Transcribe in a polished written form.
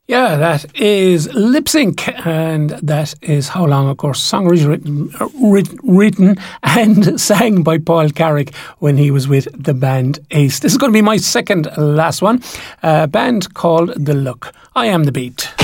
Yeah, that is Lip Sync, and that is How Long, of course, song originally written and sang by Paul Carrick when he was with the band Ace. This is going to be my second last one, a band called The Look. I Am The Beat.